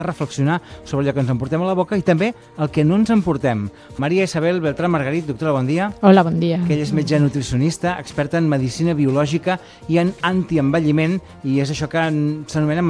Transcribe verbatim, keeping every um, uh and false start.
reflexionar sobre allò que ens emportem a la boca i també el que no ens emportem. Maria Isabel Beltrán Margarit, doctora, bon dia. Hola, bon dia. Que ella és metge nutricionista, experta en medicina biològica i en antienvelliment, i és això que s'anomena